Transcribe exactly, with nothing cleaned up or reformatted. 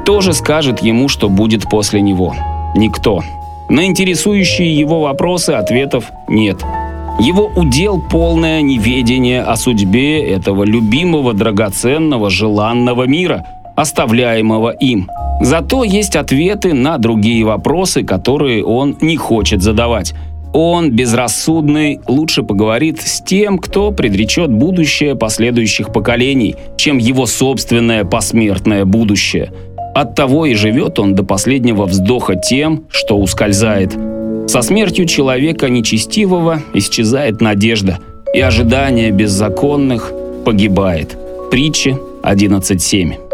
Кто же скажет ему, что будет после него? Никто. На интересующие его вопросы ответов нет. Его удел полное неведение о судьбе этого любимого, драгоценного, желанного мира, оставляемого им. Зато есть ответы на другие вопросы, которые он не хочет задавать. Он, безрассудный, лучше поговорит с тем, кто предречет будущее последующих поколений, чем его собственное посмертное будущее. Оттого и живет он до последнего вздоха тем, что ускользает. Со смертью человека нечестивого исчезает надежда, и ожидание беззаконных погибает. Притча одиннадцать семь.